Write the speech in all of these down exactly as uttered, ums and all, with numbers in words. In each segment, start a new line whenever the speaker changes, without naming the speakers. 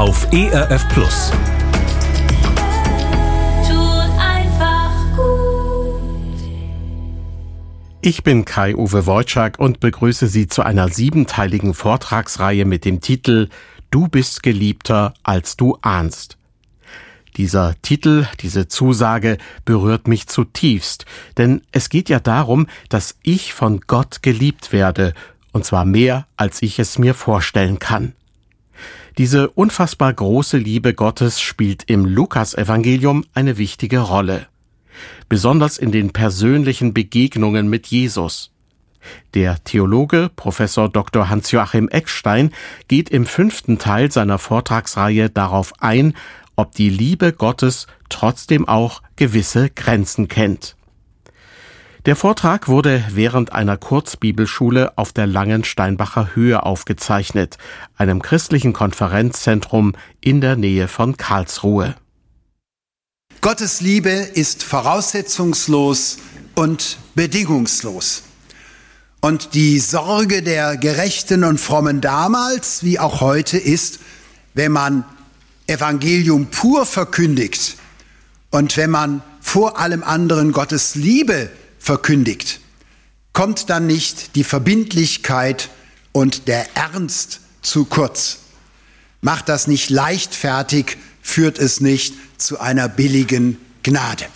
auf E R F Plus.
Ich bin Kai-Uwe Wojczak und begrüße Sie zu einer siebenteiligen Vortragsreihe mit dem Titel »Du bist geliebter, als du ahnst«. Dieser Titel, diese Zusage berührt mich zutiefst, denn es geht ja darum, dass ich von Gott geliebt werde, und zwar mehr, als ich es mir vorstellen kann. Diese unfassbar große Liebe Gottes spielt im Lukasevangelium eine wichtige Rolle. Besonders in den persönlichen Begegnungen mit Jesus. Der Theologe Professor Doktor Hans-Joachim Eckstein geht im fünften Teil seiner Vortragsreihe darauf ein, ob die Liebe Gottes trotzdem auch gewisse Grenzen kennt. Der Vortrag wurde während einer Kurzbibelschule auf der Langensteinbacher Höhe aufgezeichnet, einem christlichen Konferenzzentrum in der Nähe von Karlsruhe.
Gottes Liebe ist voraussetzungslos und bedingungslos. Und die Sorge der Gerechten und Frommen damals, wie auch heute, ist, wenn man Evangelium pur verkündigt und wenn man vor allem anderen Gottes Liebe verkündigt, kommt dann nicht die Verbindlichkeit und der Ernst zu kurz. Macht das nicht leichtfertig, führt es nicht zu einer billigen Gnade.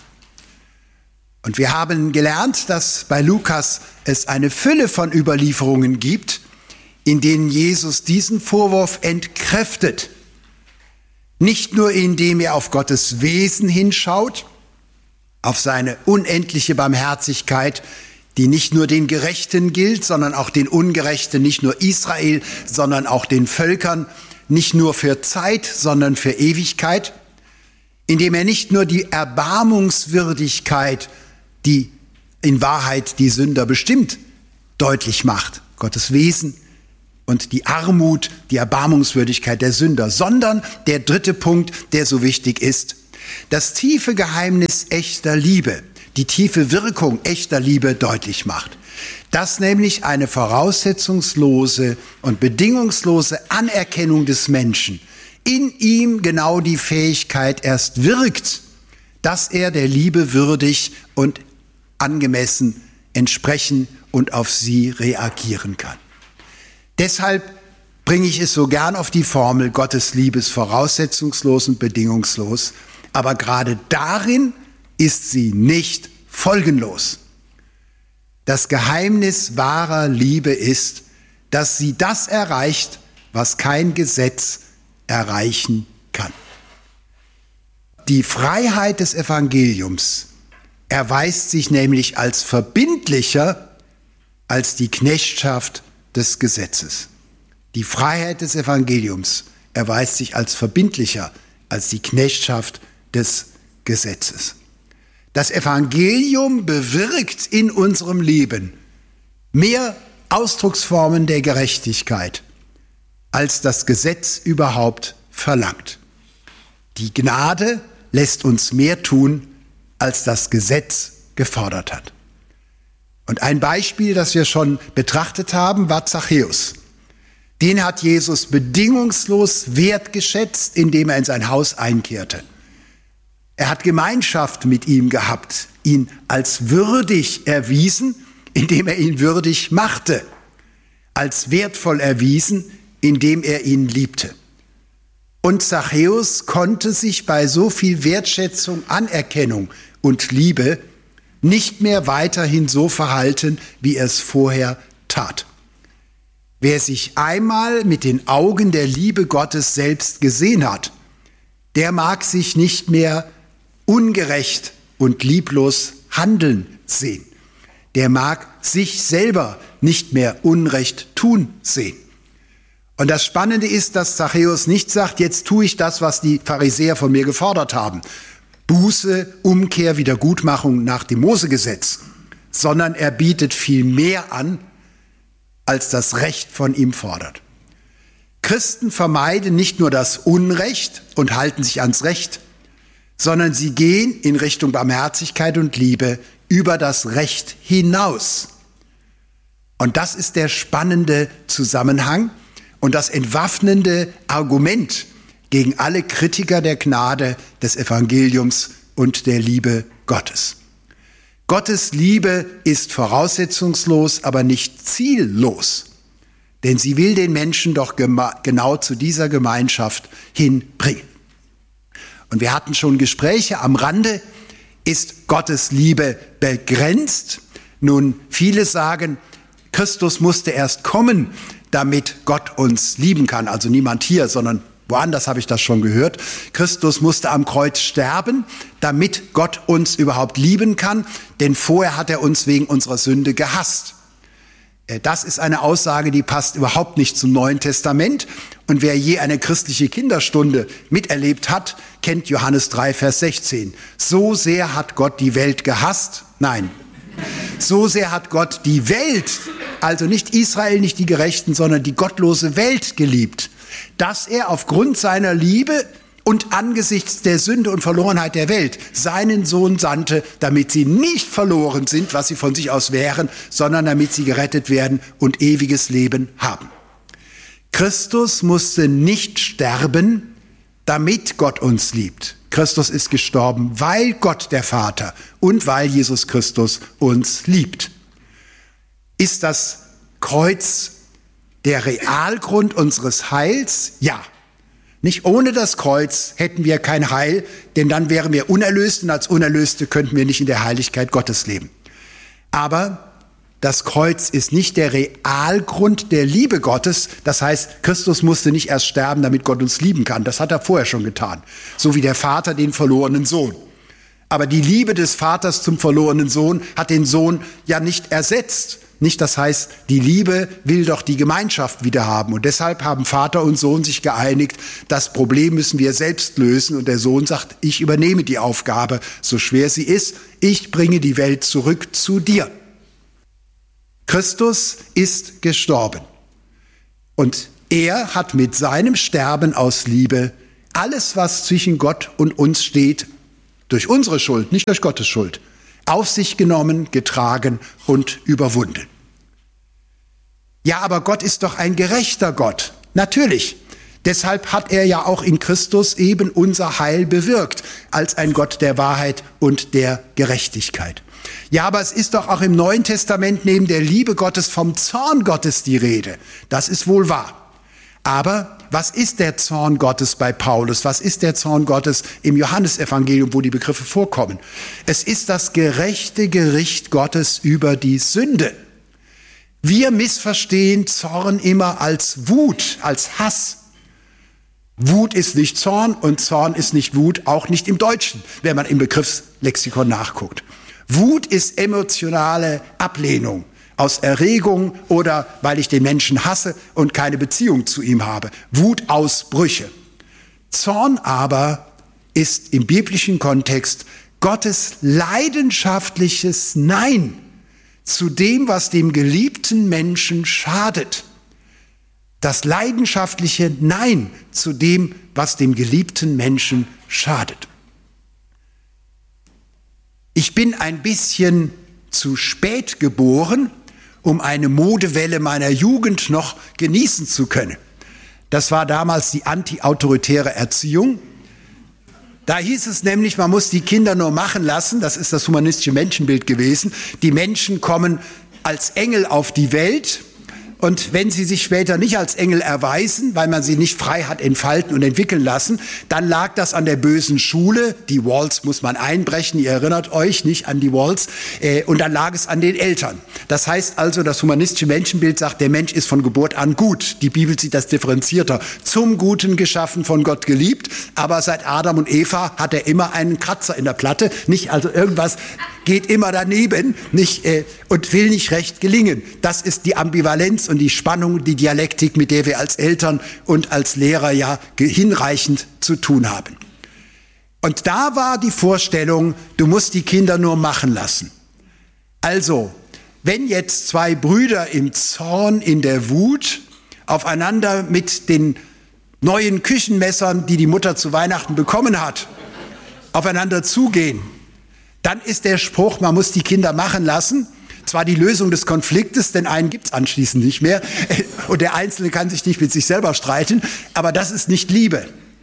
Und wir haben gelernt, dass bei Lukas es eine Fülle von Überlieferungen gibt, in denen Jesus diesen Vorwurf entkräftet. Nicht nur indem er auf Gottes Wesen hinschaut, auf seine unendliche Barmherzigkeit, die nicht nur den Gerechten gilt, sondern auch den Ungerechten, nicht nur Israel, sondern auch den Völkern, nicht nur für Zeit, sondern für Ewigkeit, indem er nicht nur die Erbarmungswürdigkeit, die in Wahrheit die Sünder bestimmt, deutlich macht, Gottes Wesen und die Armut, die Erbarmungswürdigkeit der Sünder, sondern der dritte Punkt, der so wichtig ist, das tiefe Geheimnis echter Liebe, die tiefe Wirkung echter Liebe deutlich macht. Dass nämlich eine voraussetzungslose und bedingungslose Anerkennung des Menschen in ihm genau die Fähigkeit erst wirkt, dass er der Liebe würdig und angemessen entsprechen und auf sie reagieren kann. Deshalb bringe ich es so gern auf die Formel, Gottes Liebe ist voraussetzungslos und bedingungslos, aber gerade darin ist sie nicht folgenlos. Das Geheimnis wahrer Liebe ist, dass sie das erreicht, was kein Gesetz erreichen kann. Die Freiheit des Evangeliums erweist sich nämlich als verbindlicher als die Knechtschaft des Gesetzes. Die Freiheit des Evangeliums erweist sich als verbindlicher als die Knechtschaft des Gesetzes. Das Evangelium bewirkt in unserem Leben mehr Ausdrucksformen der Gerechtigkeit, als das Gesetz überhaupt verlangt. Die Gnade lässt uns mehr tun, als das Gesetz gefordert hat. Und ein Beispiel, das wir schon betrachtet haben, war Zachäus. Den hat Jesus bedingungslos wertgeschätzt, indem er in sein Haus einkehrte. Er hat Gemeinschaft mit ihm gehabt, ihn als würdig erwiesen, indem er ihn würdig machte, als wertvoll erwiesen, indem er ihn liebte. Und Zachäus konnte sich bei so viel Wertschätzung, Anerkennung und Liebe nicht mehr weiterhin so verhalten, wie er es vorher tat. Wer sich einmal mit den Augen der Liebe Gottes selbst gesehen hat, der mag sich nicht mehr ungerecht und lieblos handeln sehen. Der mag sich selber nicht mehr Unrecht tun sehen. Und das Spannende ist, dass Zachäus nicht sagt, jetzt tue ich das, was die Pharisäer von mir gefordert haben. Buße, Umkehr, Wiedergutmachung nach dem Mosegesetz. Sondern er bietet viel mehr an, als das Recht von ihm fordert. Christen vermeiden nicht nur das Unrecht und halten sich ans Recht, sondern sie gehen in Richtung Barmherzigkeit und Liebe über das Recht hinaus. Und das ist der spannende Zusammenhang und das entwaffnende Argument gegen alle Kritiker der Gnade, des Evangeliums und der Liebe Gottes. Gottes Liebe ist voraussetzungslos, aber nicht ziellos. Denn sie will den Menschen doch gema- genau zu dieser Gemeinschaft hinbringen. Und wir hatten schon Gespräche am Rande. Ist Gottes Liebe begrenzt? Nun, viele sagen, Christus musste erst kommen, damit Gott uns lieben kann. Also niemand hier, sondern woanders habe ich das schon gehört. Christus musste am Kreuz sterben, damit Gott uns überhaupt lieben kann. Denn vorher hat er uns wegen unserer Sünde gehasst. Das ist eine Aussage, die passt überhaupt nicht zum Neuen Testament. Und wer je eine christliche Kinderstunde miterlebt hat, kennt Johannes drei, Vers sechzehn. So sehr hat Gott die Welt gehasst. Nein, so sehr hat Gott die Welt, also nicht Israel, nicht die Gerechten, sondern die gottlose Welt geliebt, dass er aufgrund seiner Liebe und angesichts der Sünde und Verlorenheit der Welt seinen Sohn sandte, damit sie nicht verloren sind, was sie von sich aus wären, sondern damit sie gerettet werden und ewiges Leben haben. Christus musste nicht sterben, damit Gott uns liebt. Christus ist gestorben, weil Gott der Vater und weil Jesus Christus uns liebt. Ist das Kreuz der Realgrund unseres Heils? Ja. Nicht ohne das Kreuz hätten wir kein Heil, denn dann wären wir unerlöst und als Unerlöste könnten wir nicht in der Heiligkeit Gottes leben. Aber das Kreuz ist nicht der Realgrund der Liebe Gottes. Das heißt, Christus musste nicht erst sterben, damit Gott uns lieben kann. Das hat er vorher schon getan. So wie der Vater den verlorenen Sohn. Aber die Liebe des Vaters zum verlorenen Sohn hat den Sohn ja nicht ersetzt. Nicht, das heißt, die Liebe will doch die Gemeinschaft wieder haben. Und deshalb haben Vater und Sohn sich geeinigt, das Problem müssen wir selbst lösen. Und der Sohn sagt, ich übernehme die Aufgabe, so schwer sie ist. Ich bringe die Welt zurück zu dir. Christus ist gestorben. Und er hat mit seinem Sterben aus Liebe alles, was zwischen Gott und uns steht, durch unsere Schuld, nicht durch Gottes Schuld, auf sich genommen, getragen und überwunden. Ja, aber Gott ist doch ein gerechter Gott. Natürlich. Deshalb hat er ja auch in Christus eben unser Heil bewirkt, als ein Gott der Wahrheit und der Gerechtigkeit. Ja, aber es ist doch auch im Neuen Testament neben der Liebe Gottes vom Zorn Gottes die Rede. Das ist wohl wahr. Aber was ist der Zorn Gottes bei Paulus? Was ist der Zorn Gottes im Johannesevangelium, wo die Begriffe vorkommen? Es ist das gerechte Gericht Gottes über die Sünde. Wir missverstehen Zorn immer als Wut, als Hass. Wut ist nicht Zorn und Zorn ist nicht Wut, auch nicht im Deutschen, wenn man im Begriffslexikon nachguckt. Wut ist emotionale Ablehnung. Aus Erregung oder weil ich den Menschen hasse und keine Beziehung zu ihm habe. Wutausbrüche. Zorn aber ist im biblischen Kontext Gottes leidenschaftliches Nein zu dem, was dem geliebten Menschen schadet. Das leidenschaftliche Nein zu dem, was dem geliebten Menschen schadet. Ich bin ein bisschen zu spät geboren, um eine Modewelle meiner Jugend noch genießen zu können. Das war damals die anti-autoritäre Erziehung. Da hieß es nämlich, man muss die Kinder nur machen lassen. Das ist das humanistische Menschenbild gewesen. Die Menschen kommen als Engel auf die Welt. Und wenn sie sich später nicht als Engel erweisen, weil man sie nicht frei hat entfalten und entwickeln lassen, dann lag das an der bösen Schule. Die Walls muss man einbrechen, ihr erinnert euch nicht an die Walls. Äh, und dann lag es an den Eltern. Das heißt also, das humanistische Menschenbild sagt, der Mensch ist von Geburt an gut. Die Bibel sieht das differenzierter. Zum Guten geschaffen, von Gott geliebt. Aber seit Adam und Eva hat er immer einen Kratzer in der Platte. Nicht also irgendwas geht immer daneben nicht, äh, und will nicht recht gelingen. Das ist die Ambivalenz und die Spannung, die Dialektik, mit der wir als Eltern und als Lehrer ja hinreichend zu tun haben. Und da war die Vorstellung, du musst die Kinder nur machen lassen. Also, wenn jetzt zwei Brüder im Zorn, in der Wut aufeinander mit den neuen Küchenmessern, die die Mutter zu Weihnachten bekommen hat, aufeinander zugehen, dann ist der Spruch, man muss die Kinder machen lassen, zwar die Lösung des Konfliktes, denn einen gibt's anschließend nicht mehr und der Einzelne kann sich nicht mit sich selber streiten, aber das ist nicht Liebe.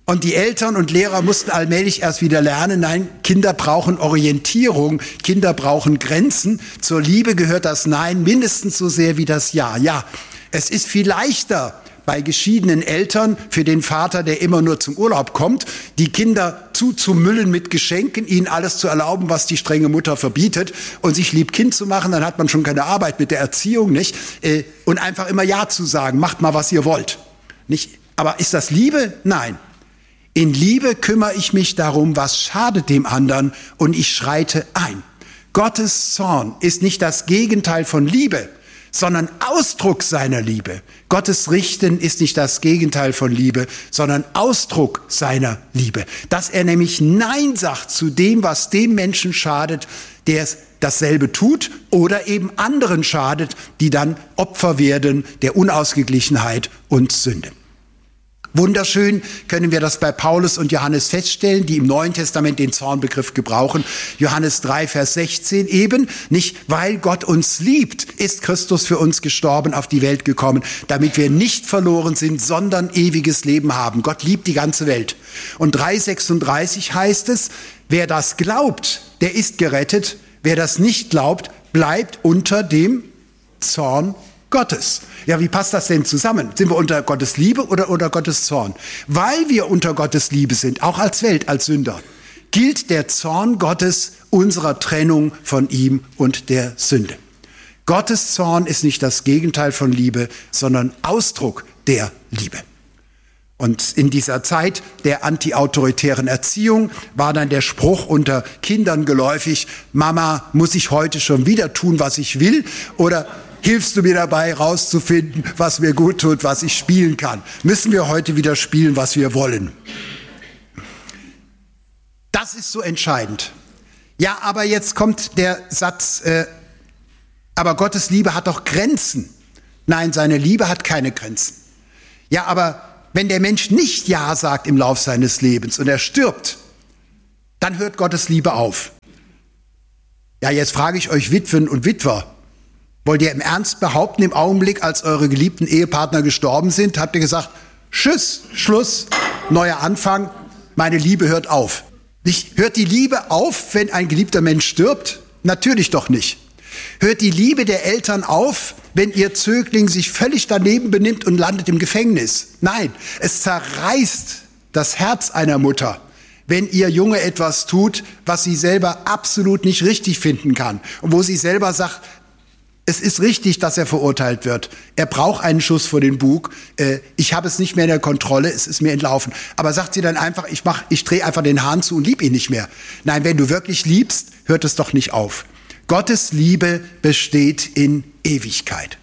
Und die Eltern und Lehrer mussten allmählich erst wieder lernen, nein, Kinder brauchen Orientierung, Kinder brauchen Grenzen. Zur Liebe gehört das Nein mindestens so sehr wie das Ja. Ja, es ist viel leichter bei geschiedenen Eltern für den Vater, der immer nur zum Urlaub kommt, die Kinder zuzumüllen mit Geschenken, ihnen alles zu erlauben, was die strenge Mutter verbietet und sich lieb Kind zu machen, dann hat man schon keine Arbeit mit der Erziehung, nicht? Und einfach immer Ja zu sagen, macht mal, was ihr wollt. Nicht? Aber ist das Liebe? Nein. In Liebe kümmere ich mich darum, was schadet dem anderen und ich schreite ein. Gottes Zorn ist nicht das Gegenteil von Liebe, sondern Ausdruck seiner Liebe. Gottes Richten ist nicht das Gegenteil von Liebe, sondern Ausdruck seiner Liebe. Dass er nämlich Nein sagt zu dem, was dem Menschen schadet, der dasselbe tut oder eben anderen schadet, die dann Opfer werden der Unausgeglichenheit und Sünde. Wunderschön können wir das bei Paulus und Johannes feststellen, die im Neuen Testament den Zornbegriff gebrauchen. Johannes drei, Vers sechzehn eben, nicht weil Gott uns liebt, ist Christus für uns gestorben, auf die Welt gekommen, damit wir nicht verloren sind, sondern ewiges Leben haben. Gott liebt die ganze Welt. Und drei sechsunddreißig heißt es, wer das glaubt, der ist gerettet. Wer das nicht glaubt, bleibt unter dem Zorn Gottes. Ja, wie passt das denn zusammen? Sind wir unter Gottes Liebe oder unter Gottes Zorn? Weil wir unter Gottes Liebe sind, auch als Welt, als Sünder, gilt der Zorn Gottes unserer Trennung von ihm und der Sünde. Gottes Zorn ist nicht das Gegenteil von Liebe, sondern Ausdruck der Liebe. Und in dieser Zeit der antiautoritären Erziehung war dann der Spruch unter Kindern geläufig, Mama, muss ich heute schon wieder tun, was ich will? Oder hilfst du mir dabei, rauszufinden, was mir gut tut, was ich spielen kann? Müssen wir heute wieder spielen, was wir wollen? Das ist so entscheidend. Ja, aber jetzt kommt der Satz, äh, aber Gottes Liebe hat doch Grenzen. Nein, seine Liebe hat keine Grenzen. Ja, aber wenn der Mensch nicht Ja sagt im Lauf seines Lebens und er stirbt, dann hört Gottes Liebe auf. Ja, jetzt frage ich euch Witwen und Witwer, wollt ihr im Ernst behaupten, im Augenblick, als eure geliebten Ehepartner gestorben sind, habt ihr gesagt, Tschüss, Schluss, neuer Anfang, meine Liebe hört auf. Nicht, hört die Liebe auf, wenn ein geliebter Mensch stirbt? Natürlich doch nicht. Hört die Liebe der Eltern auf, wenn ihr Zögling sich völlig daneben benimmt und landet im Gefängnis? Nein, es zerreißt das Herz einer Mutter, wenn ihr Junge etwas tut, was sie selber absolut nicht richtig finden kann und wo sie selber sagt, es ist richtig, dass er verurteilt wird. Er braucht einen Schuss vor den Bug. Äh, ich habe es nicht mehr in der Kontrolle, es ist mir entlaufen. Aber sagt sie dann einfach, ich mach, ich drehe einfach den Hahn zu und lieb ihn nicht mehr. Nein, wenn du wirklich liebst, hört es doch nicht auf. Gottes Liebe besteht in Ewigkeit.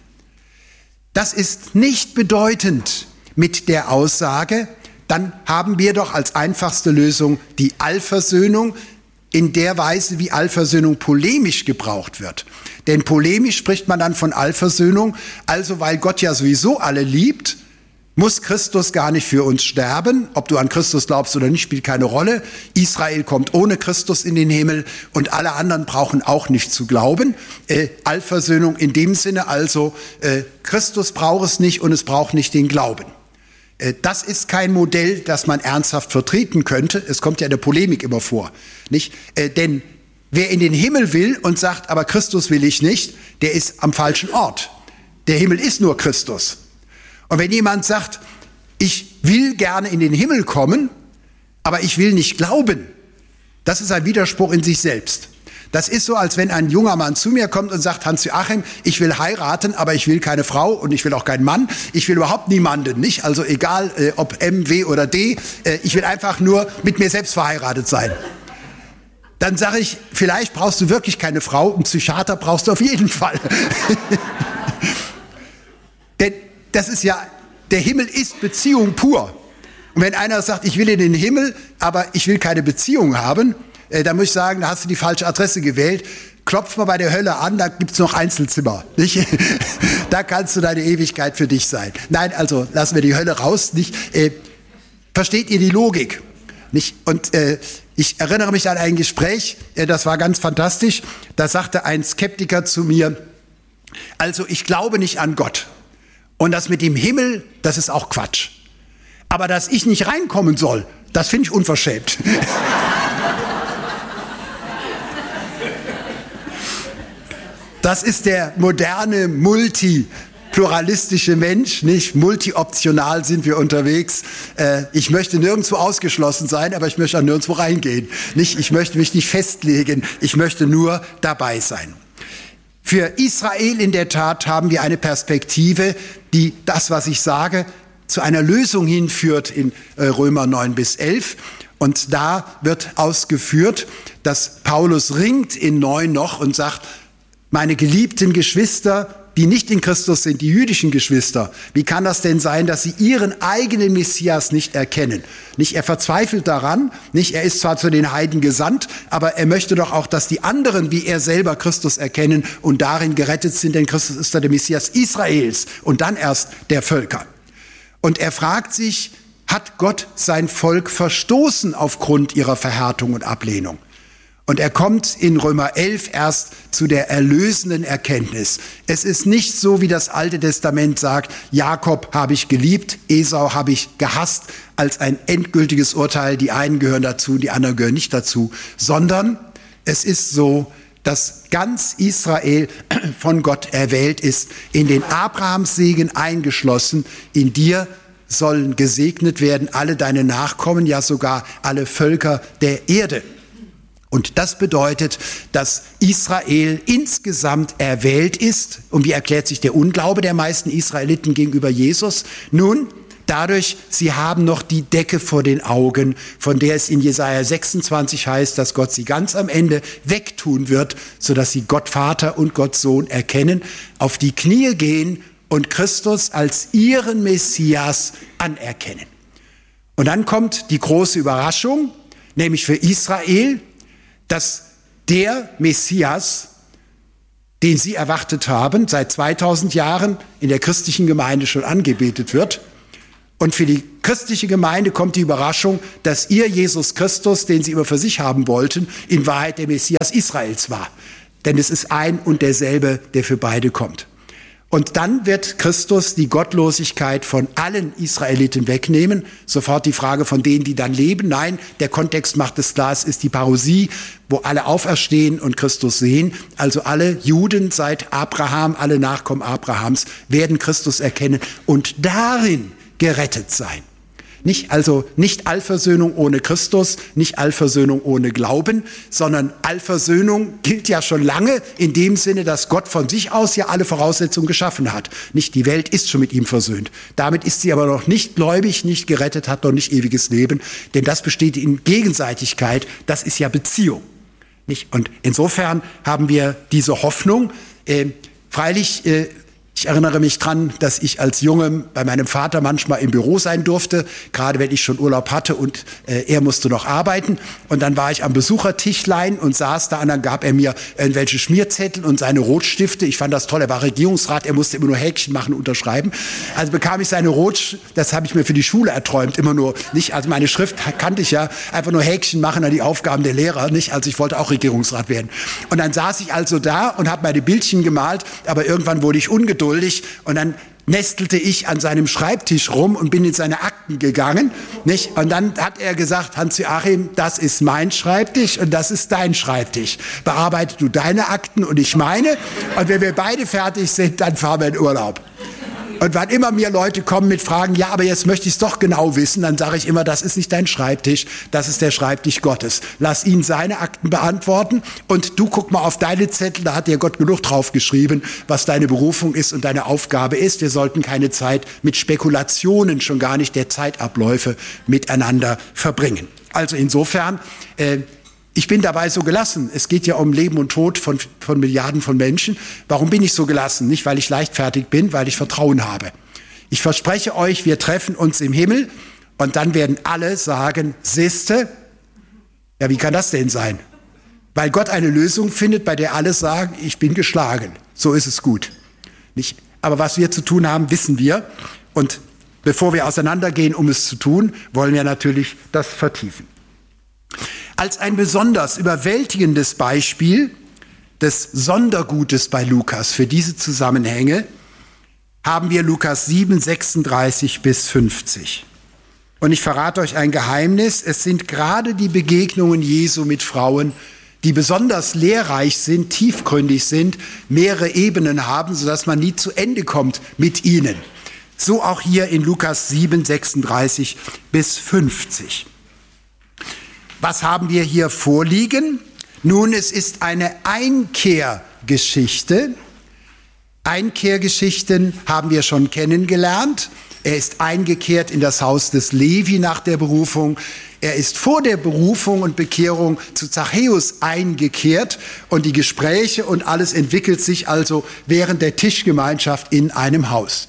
Das ist nicht bedeutend mit der Aussage, dann haben wir doch als einfachste Lösung die Allversöhnung, in der Weise, wie Allversöhnung polemisch gebraucht wird. Denn polemisch spricht man dann von Allversöhnung, also weil Gott ja sowieso alle liebt, muss Christus gar nicht für uns sterben. Ob du an Christus glaubst oder nicht, spielt keine Rolle. Israel kommt ohne Christus in den Himmel und alle anderen brauchen auch nicht zu glauben. Äh, Allversöhnung in dem Sinne also, äh, Christus braucht es nicht und es braucht nicht den Glauben. Das ist kein Modell, das man ernsthaft vertreten könnte. Es kommt ja in der Polemik immer vor, nicht? Äh, denn wer in den Himmel will und sagt, aber Christus will ich nicht, der ist am falschen Ort. Der Himmel ist nur Christus. Und wenn jemand sagt, ich will gerne in den Himmel kommen, aber ich will nicht glauben, das ist ein Widerspruch in sich selbst. Das ist so, als wenn ein junger Mann zu mir kommt und sagt, Hans-Joachim, ich will heiraten, aber ich will keine Frau und ich will auch keinen Mann. Ich will überhaupt niemanden, nicht? Also egal, äh, ob M, W oder D, äh, ich will einfach nur mit mir selbst verheiratet sein. Dann sage ich, vielleicht brauchst du wirklich keine Frau, einen Psychiater brauchst du auf jeden Fall. Denn das ist ja, der Himmel ist Beziehung pur. Und wenn einer sagt, ich will in den Himmel, aber ich will keine Beziehung haben, da muss ich sagen, da hast du die falsche Adresse gewählt. Klopf mal bei der Hölle an, da gibt's noch Einzelzimmer. Nicht? Da kannst du deine Ewigkeit für dich sein. Nein, also lassen wir die Hölle raus. Nicht? Äh, versteht ihr die Logik? Nicht? Und äh, ich erinnere mich an ein Gespräch, äh, das war ganz fantastisch. Da sagte ein Skeptiker zu mir, also ich glaube nicht an Gott. Und das mit dem Himmel, das ist auch Quatsch. Aber dass ich nicht reinkommen soll, Das finde ich unverschämt. Das ist der moderne multipluralistische Mensch, nicht? Multioptional sind wir unterwegs. Äh, ich möchte nirgendwo ausgeschlossen sein, aber ich möchte auch nirgendwo reingehen. Nicht? Ich möchte mich nicht festlegen, ich möchte nur dabei sein. Für Israel in der Tat haben wir eine Perspektive, die das, was ich sage, zu einer Lösung hinführt in Römer neun bis elf. Und da wird ausgeführt, dass Paulus ringt in neun noch und sagt, meine geliebten Geschwister, die nicht in Christus sind, die jüdischen Geschwister, wie kann das denn sein, dass sie ihren eigenen Messias nicht erkennen? Nicht, er verzweifelt daran, nicht, er ist zwar zu den Heiden gesandt, aber er möchte doch auch, dass die anderen wie er selber Christus erkennen und darin gerettet sind, denn Christus ist der Messias Israels und dann erst der Völker. Und er fragt sich, hat Gott sein Volk verstoßen aufgrund ihrer Verhärtung und Ablehnung? Und er kommt in Römer elf erst zu der erlösenden Erkenntnis. Es ist nicht so, wie das Alte Testament sagt, Jakob habe ich geliebt, Esau habe ich gehasst, als ein endgültiges Urteil, die einen gehören dazu, die anderen gehören nicht dazu, sondern es ist so, dass ganz Israel von Gott erwählt ist, in den Abrahamssegen eingeschlossen, in dir sollen gesegnet werden alle deine Nachkommen, ja sogar alle Völker der Erde. Und das bedeutet, dass Israel insgesamt erwählt ist. Und wie erklärt sich der Unglaube der meisten Israeliten gegenüber Jesus? Nun, dadurch, sie haben noch die Decke vor den Augen, von der es in Jesaja sechsundzwanzig heißt, dass Gott sie ganz am Ende wegtun wird, sodass sie Gott Vater und Gott Sohn erkennen, auf die Knie gehen und Christus als ihren Messias anerkennen. Und dann kommt die große Überraschung, nämlich für Israel, dass der Messias, den sie erwartet haben, seit zweitausend Jahren in der christlichen Gemeinde schon angebetet wird. Und für die christliche Gemeinde kommt die Überraschung, dass ihr Jesus Christus, den sie immer für sich haben wollten, in Wahrheit der Messias Israels war. Denn es ist ein und derselbe, der für beide kommt. Und dann wird Christus die Gottlosigkeit von allen Israeliten wegnehmen. Sofort die Frage von denen, die dann leben. Nein, der Kontext macht es klar, es ist die Parousie, wo alle auferstehen und Christus sehen. Also alle Juden seit Abraham, alle Nachkommen Abrahams werden Christus erkennen und darin gerettet sein. Nicht, also nicht Allversöhnung ohne Christus, nicht Allversöhnung ohne Glauben, sondern Allversöhnung gilt ja schon lange in dem Sinne, dass Gott von sich aus ja alle Voraussetzungen geschaffen hat. Nicht die Welt ist schon mit ihm versöhnt. Damit ist sie aber noch nicht gläubig, nicht gerettet, hat noch nicht ewiges Leben, denn das besteht in Gegenseitigkeit, das ist ja Beziehung. Nicht? Und insofern haben wir diese Hoffnung, äh, freilich äh, ich erinnere mich dran, dass ich als Junge bei meinem Vater manchmal im Büro sein durfte, gerade wenn ich schon Urlaub hatte und äh, er musste noch arbeiten. Und dann war ich am Besuchertischlein und saß da und dann gab er mir irgendwelche Schmierzettel und seine Rotstifte. Ich fand das toll, er war Regierungsrat, er musste immer nur Häkchen machen und unterschreiben. Also bekam ich seine Rot, das habe ich mir für die Schule erträumt, immer nur nicht, also meine Schrift kannte ich ja, einfach nur Häkchen machen an die Aufgaben der Lehrer, nicht, also ich wollte auch Regierungsrat werden. Und dann saß ich also da und habe meine Bildchen gemalt, aber irgendwann wurde ich ungeduldig. Und dann nestelte ich an seinem Schreibtisch rum und bin in seine Akten gegangen. Nicht? Und dann hat er gesagt, Hans-Joachim, das ist mein Schreibtisch und das ist dein Schreibtisch. Bearbeite du deine Akten und ich meine. Und wenn wir beide fertig sind, dann fahren wir in Urlaub. Und wann immer mir Leute kommen mit Fragen, ja, aber jetzt möchte ich es doch genau wissen, dann sage ich immer, das ist nicht dein Schreibtisch, das ist der Schreibtisch Gottes. Lass ihn seine Akten beantworten und du guck mal auf deine Zettel, da hat dir Gott genug drauf geschrieben, was deine Berufung ist und deine Aufgabe ist. Wir sollten keine Zeit mit Spekulationen, schon gar nicht der Zeitabläufe miteinander verbringen. Also insofern, äh, ich bin dabei so gelassen. Es geht ja um Leben und Tod von, von Milliarden von Menschen. Warum bin ich so gelassen? Nicht, weil ich leichtfertig bin, weil ich Vertrauen habe. Ich verspreche euch, wir treffen uns im Himmel und dann werden alle sagen, siehste, ja, wie kann das denn sein? Weil Gott eine Lösung findet, bei der alle sagen, ich bin geschlagen. So ist es gut. Nicht? Aber was wir zu tun haben, wissen wir. Und bevor wir auseinandergehen, um es zu tun, wollen wir natürlich das vertiefen. Als ein besonders überwältigendes Beispiel des Sondergutes bei Lukas für diese Zusammenhänge haben wir Lukas sieben, sechsunddreißig bis fünfzig. Und ich verrate euch ein Geheimnis, es sind gerade die Begegnungen Jesu mit Frauen, die besonders lehrreich sind, tiefgründig sind, mehrere Ebenen haben, sodass man nie zu Ende kommt mit ihnen. So auch hier in Lukas sieben, sechsunddreißig bis fünfzig. Was haben wir hier vorliegen? Nun, es ist eine Einkehrgeschichte. Einkehrgeschichten haben wir schon kennengelernt. Er ist eingekehrt in das Haus des Levi nach der Berufung. Er ist vor der Berufung und Bekehrung zu Zachäus eingekehrt und die Gespräche und alles entwickelt sich also während der Tischgemeinschaft in einem Haus.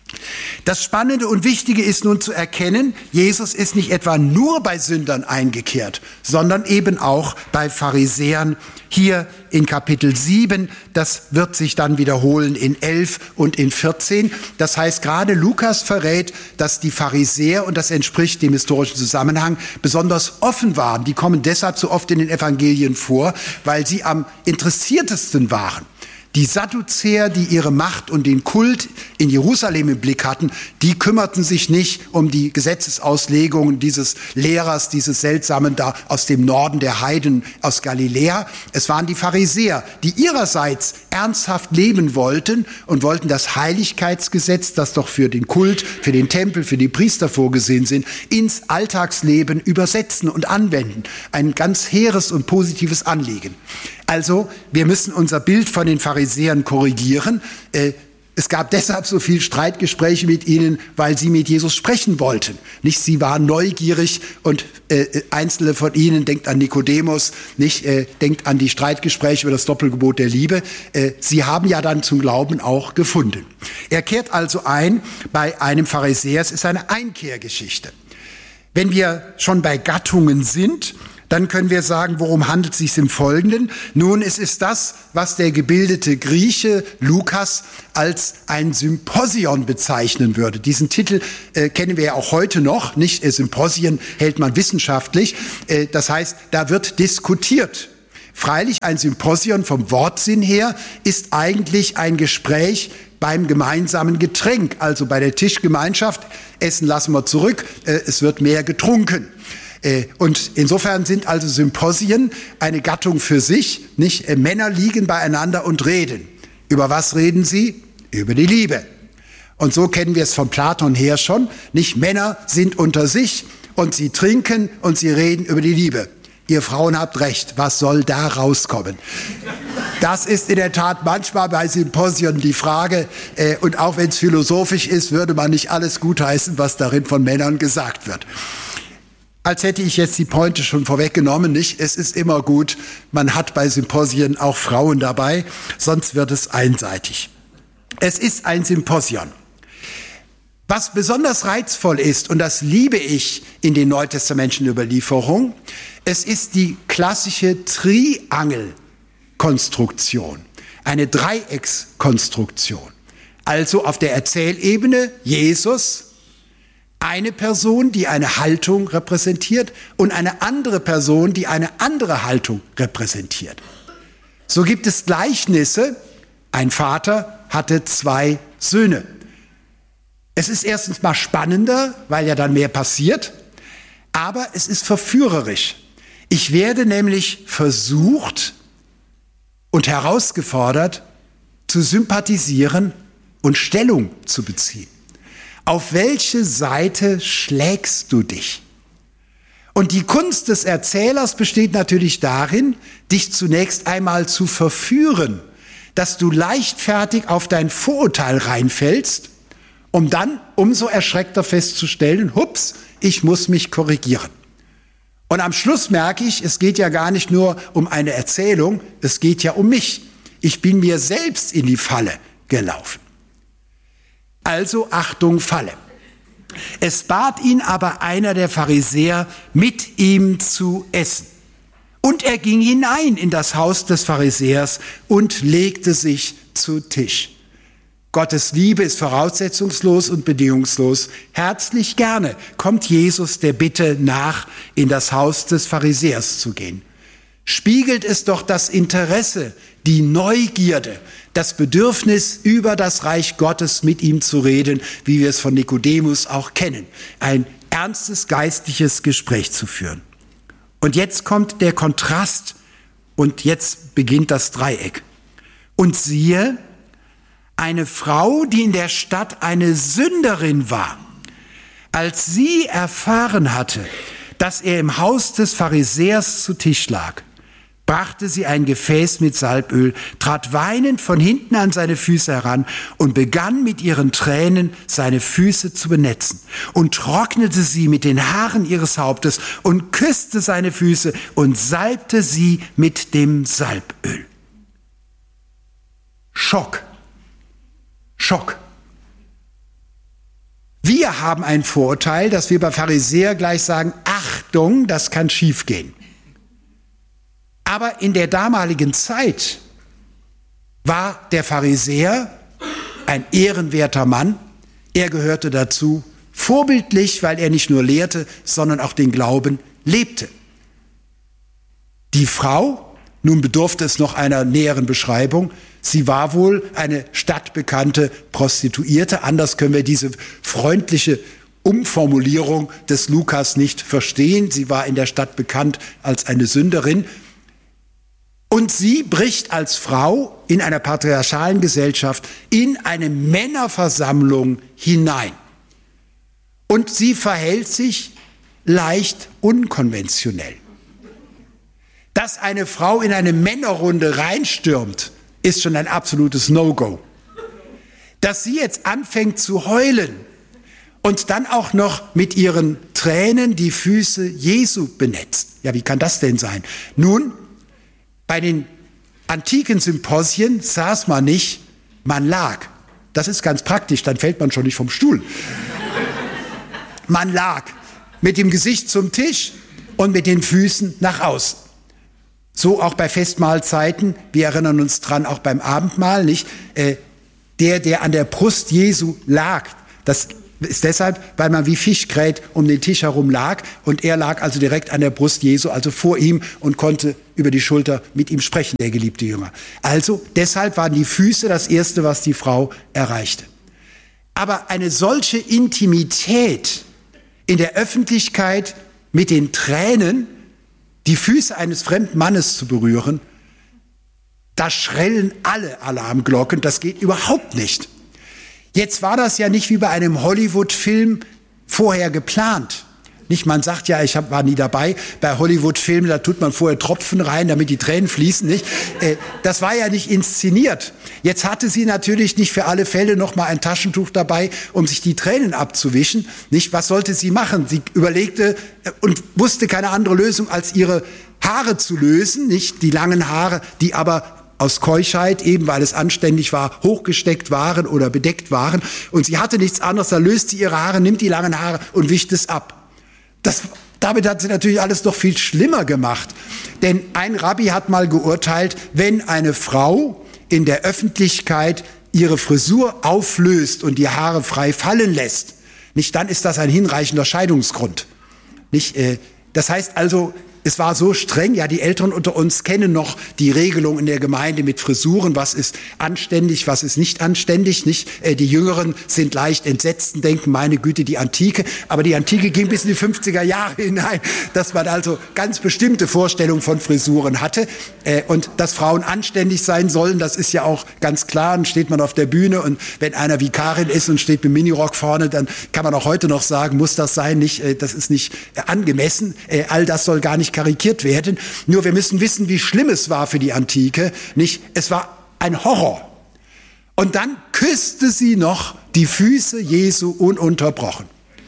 Das Spannende und Wichtige ist nun zu erkennen, Jesus ist nicht etwa nur bei Sündern eingekehrt, sondern eben auch bei Pharisäern. Hier in Kapitel sieben, das wird sich dann wiederholen in elf und in vierzehn. Das heißt, gerade Lukas verrät, dass die Pharisäer, und das entspricht dem historischen Zusammenhang, besonders offen waren. Die kommen deshalb so oft in den Evangelien vor, weil sie am interessiertesten waren. Die Sadduzäer, die ihre Macht und den Kult in Jerusalem im Blick hatten, die kümmerten sich nicht um die Gesetzesauslegungen dieses Lehrers, dieses Seltsamen da aus dem Norden der Heiden aus Galiläa. Es waren die Pharisäer, die ihrerseits ernsthaft leben wollten und wollten das Heiligkeitsgesetz, das doch für den Kult, für den Tempel, für die Priester vorgesehen sind, ins Alltagsleben übersetzen und anwenden. Ein ganz hehres und positives Anliegen. Also, wir müssen unser Bild von den Pharisäern korrigieren. Äh, es gab deshalb so viel Streitgespräche mit ihnen, weil sie mit Jesus sprechen wollten. Nicht, sie waren neugierig und äh, einzelne von ihnen, denkt an Nikodemus, nicht, äh, denkt an die Streitgespräche über das Doppelgebot der Liebe. Äh, sie haben ja dann zum Glauben auch gefunden. Er kehrt also ein bei einem Pharisäer. Es ist eine Einkehrgeschichte. Wenn wir schon bei Gattungen sind, dann können wir sagen, worum handelt es sich im Folgenden? Nun, es ist das, was der gebildete Grieche Lukas als ein Symposion bezeichnen würde. Diesen Titel äh, kennen wir ja auch heute noch, nicht? Äh, Symposien hält man wissenschaftlich. Äh, das heißt, da wird diskutiert. Freilich, ein Symposion vom Wortsinn her ist eigentlich ein Gespräch beim gemeinsamen Getränk, also bei der Tischgemeinschaft. Essen lassen wir zurück, äh, es wird mehr getrunken. Und insofern sind also Symposien eine Gattung für sich, nicht? Männer liegen beieinander und reden. Über was reden sie? Über die Liebe. Und so kennen wir es von Platon her schon, nicht? Männer sind unter sich und sie trinken und sie reden über die Liebe. Ihr Frauen habt recht, was soll da rauskommen? Das ist in der Tat manchmal bei Symposien die Frage, äh, und auch wenn es philosophisch ist, würde man nicht alles gutheißen, was darin von Männern gesagt wird. Als hätte ich jetzt die Pointe schon vorweggenommen, nicht? Es ist immer gut, man hat bei Symposien auch Frauen dabei, sonst wird es einseitig. Es ist ein Symposion. Was besonders reizvoll ist, und das liebe ich in den neutestamentlichen Überlieferungen, es ist die klassische Triangelkonstruktion, eine Dreieckskonstruktion. Also auf der Erzählebene Jesus, eine Person, die eine Haltung repräsentiert und eine andere Person, die eine andere Haltung repräsentiert. So gibt es Gleichnisse. Ein Vater hatte zwei Söhne. Es ist erstens mal spannender, weil ja dann mehr passiert, aber es ist verführerisch. Ich werde nämlich versucht und herausgefordert, zu sympathisieren und Stellung zu beziehen. Auf welche Seite schlägst du dich? Und die Kunst des Erzählers besteht natürlich darin, dich zunächst einmal zu verführen, dass du leichtfertig auf dein Vorurteil reinfällst, um dann umso erschreckter festzustellen, hups, ich muss mich korrigieren. Und am Schluss merke ich, es geht ja gar nicht nur um eine Erzählung, es geht ja um mich. Ich bin mir selbst in die Falle gelaufen. Also Achtung, Falle. Es bat ihn aber einer der Pharisäer, mit ihm zu essen. Und er ging hinein in das Haus des Pharisäers und legte sich zu Tisch. Gottes Liebe ist voraussetzungslos und bedingungslos. Herzlich gerne kommt Jesus der Bitte nach, in das Haus des Pharisäers zu gehen. Spiegelt es doch das Interesse, die Neugierde, das Bedürfnis, über das Reich Gottes mit ihm zu reden, wie wir es von Nikodemus auch kennen. Ein ernstes geistliches Gespräch zu führen. Und jetzt kommt der Kontrast und jetzt beginnt das Dreieck. Und siehe, eine Frau, die in der Stadt eine Sünderin war, als sie erfahren hatte, dass er im Haus des Pharisäers zu Tisch lag, brachte sie ein Gefäß mit Salböl, trat weinend von hinten an seine Füße heran und begann mit ihren Tränen seine Füße zu benetzen und trocknete sie mit den Haaren ihres Hauptes und küsste seine Füße und salbte sie mit dem Salböl. Schock. Schock. Wir haben ein Vorurteil, dass wir bei Pharisäer gleich sagen, Achtung, das kann schiefgehen. Aber in der damaligen Zeit war der Pharisäer ein ehrenwerter Mann. Er gehörte dazu, vorbildlich, weil er nicht nur lehrte, sondern auch den Glauben lebte. Die Frau, nun bedurfte es noch einer näheren Beschreibung, sie war wohl eine stadtbekannte Prostituierte. Anders können wir diese freundliche Umformulierung des Lukas nicht verstehen. Sie war in der Stadt bekannt als eine Sünderin. Und sie bricht als Frau in einer patriarchalen Gesellschaft in eine Männerversammlung hinein. Und sie verhält sich leicht unkonventionell. Dass eine Frau in eine Männerrunde reinstürmt, ist schon ein absolutes No-Go. Dass sie jetzt anfängt zu heulen und dann auch noch mit ihren Tränen die Füße Jesu benetzt. Ja, wie kann das denn sein? Nun, bei den antiken Symposien saß man nicht, man lag. Das ist ganz praktisch, dann fällt man schon nicht vom Stuhl. Man lag mit dem Gesicht zum Tisch und mit den Füßen nach außen. So auch bei Festmahlzeiten, wir erinnern uns dran, auch beim Abendmahl, nicht? Äh, der, der an der Brust Jesu lag, das ist deshalb, weil man wie Fischgrät um den Tisch herum lag und er lag also direkt an der Brust Jesu, also vor ihm und konnte über die Schulter mit ihm sprechen, der geliebte Jünger. Also deshalb waren die Füße das Erste, was die Frau erreichte. Aber eine solche Intimität in der Öffentlichkeit mit den Tränen, die Füße eines fremden Mannes zu berühren, da schrillen alle Alarmglocken, das geht überhaupt nicht. Jetzt war das ja nicht wie bei einem Hollywood-Film vorher geplant. Nicht, man sagt ja, ich hab, war nie dabei, bei Hollywood-Filmen, da tut man vorher Tropfen rein, damit die Tränen fließen, nicht? Äh, das war ja nicht inszeniert. Jetzt hatte sie natürlich nicht für alle Fälle noch mal ein Taschentuch dabei, um sich die Tränen abzuwischen, nicht? Was sollte sie machen? Sie überlegte äh, und wusste keine andere Lösung, als ihre Haare zu lösen, nicht? Die langen Haare, die aber aus Keuschheit, eben weil es anständig war, hochgesteckt waren oder bedeckt waren. Und sie hatte nichts anderes, da löst sie ihre Haare, nimmt die langen Haare und wischt es ab. Das, damit hat sie natürlich alles noch viel schlimmer gemacht. Denn ein Rabbi hat mal geurteilt, wenn eine Frau in der Öffentlichkeit ihre Frisur auflöst und die Haare frei fallen lässt, nicht, dann ist das ein hinreichender Scheidungsgrund. Nicht, äh, das heißt also, es war so streng, ja, die Älteren unter uns kennen noch die Regelung in der Gemeinde mit Frisuren, was ist anständig, was ist nicht anständig, nicht? Äh, die Jüngeren sind leicht entsetzt und denken, meine Güte, die Antike, aber die Antike ging bis in die fünfziger Jahre hinein, dass man also ganz bestimmte Vorstellungen von Frisuren hatte äh, und dass Frauen anständig sein sollen, das ist ja auch ganz klar, dann steht man auf der Bühne und wenn einer Vikarin ist und steht mit Minirock vorne, dann kann man auch heute noch sagen, muss das sein, nicht, äh, das ist nicht äh, angemessen, äh, all das soll gar nicht karikiert werden. Nur wir müssen wissen, wie schlimm es war für die Antike. Nicht? Es war ein Horror. Und dann küsste sie noch die Füße Jesu ununterbrochen.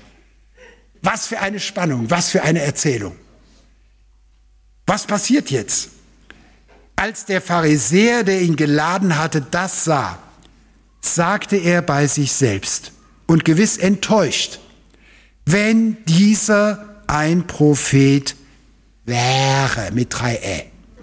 Was für eine Spannung, was für eine Erzählung. Was passiert jetzt? Als der Pharisäer, der ihn geladen hatte, das sah, sagte er bei sich selbst und gewiss enttäuscht, wenn dieser ein Prophet wäre, mit drei Ä.